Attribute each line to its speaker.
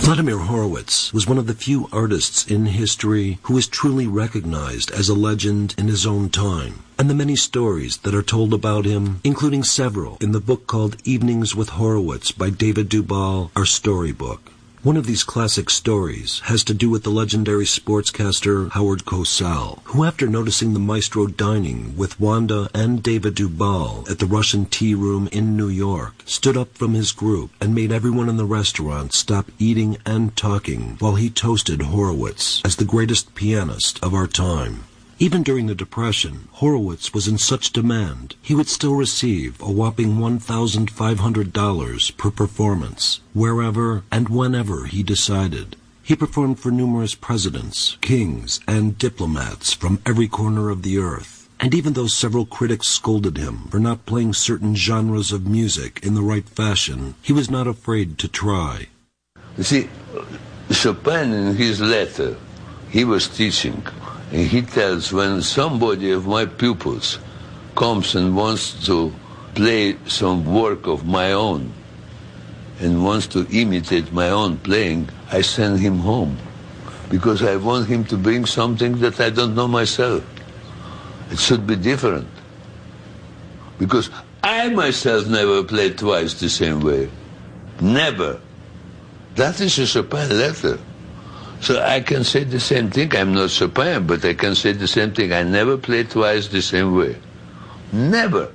Speaker 1: Vladimir Horowitz was one of the few artists in history who is truly recognized as a legend in his own time, and the many stories that are told about him, including several in the book called Evenings with Horowitz by David Duvall, are storybook. One of these classic stories has to do with the legendary sportscaster Howard Cosell, who after noticing the maestro dining with Wanda and David Duvall at the Russian Tea Room in New York, stood up from his group and made everyone in the restaurant stop eating and talking while he toasted Horowitz as the greatest pianist of our time. Even during the Depression, Horowitz was in such demand, he would still receive a whopping $1,500 per performance, wherever and whenever he decided. He performed for numerous presidents, kings, and diplomats from every corner of the earth. And even though several critics scolded him for not playing certain genres of music in the right fashion, he was not afraid to try.
Speaker 2: You see, Chopin in his letter, he was teaching. And he tells, when somebody of my pupils comes and wants to play some work of my own and wants to imitate my own playing, I send him home because I want him to bring something that I don't know myself. It should be different because I myself never played twice the same way. Never. That is a Chopin letter. So I can say the same thing. I'm not Chopin, but I can say the same thing. I never played twice the same way. Never.